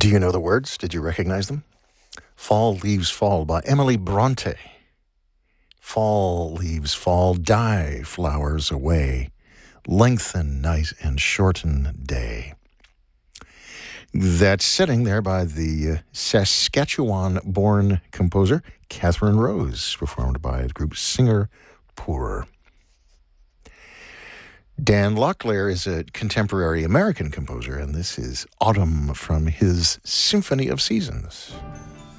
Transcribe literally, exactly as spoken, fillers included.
Do you know the words? Did you recognize them? Fall Leaves Fall by Emily Bronte. Fall leaves fall, die flowers away, lengthen night and shorten day. That's sitting there by the uh, Saskatchewan-born composer Catherine Rose, performed by the group Singer Pour. Dan Locklear is a contemporary American composer, and this is Autumn from his Symphony of Seasons.